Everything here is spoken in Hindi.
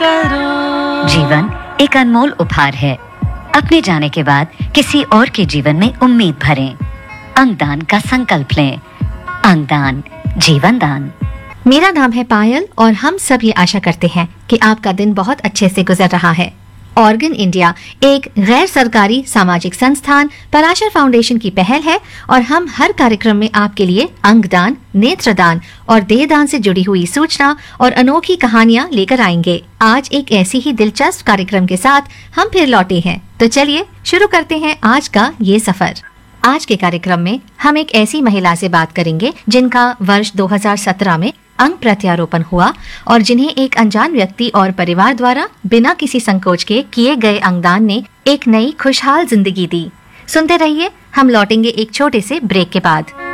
करो। जीवन एक अनमोल उपहार है। अपने जाने के बाद किसी और के जीवन में उम्मीद भरें। अंगदान का संकल्प लें। अंगदान, जीवन दान। मेरा नाम है पायल और हम सब ये आशा करते हैं कि आपका दिन बहुत अच्छे से गुजर रहा है। ऑर्गन इंडिया एक गैर सरकारी सामाजिक संस्थान पराशर फाउंडेशन की पहल है और हम हर कार्यक्रम में आपके लिए अंगदान, नेत्रदान और देहदान से जुड़ी हुई सूचना और अनोखी कहानियाँ लेकर आएंगे। आज एक ऐसी ही दिलचस्प कार्यक्रम के साथ हम फिर लौटे हैं, तो चलिए शुरू करते हैं आज का ये सफर। आज के कार्यक्रम में हम एक ऐसी महिला से बात करेंगे जिनका वर्ष 2017 में अंग प्रत्यारोपण हुआ और जिन्हें एक अनजान व्यक्ति और परिवार द्वारा बिना किसी संकोच के किए गए अंगदान ने एक नई खुशहाल जिंदगी दी। सुनते रहिए, हम लौटेंगे एक छोटे से ब्रेक के बाद।